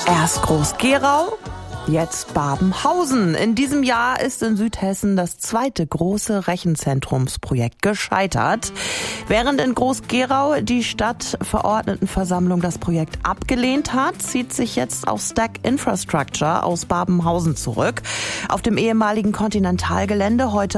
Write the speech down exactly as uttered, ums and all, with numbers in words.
Erst Groß-Gerau, jetzt Babenhausen. In diesem Jahr ist in Südhessen das zweite große Rechenzentrumsprojekt gescheitert. Während in Groß-Gerau die Stadtverordnetenversammlung das Projekt abgelehnt hat, zieht sich jetzt auch Stack Infrastructure aus Babenhausen zurück. Auf dem ehemaligen Kontinentalgelände heute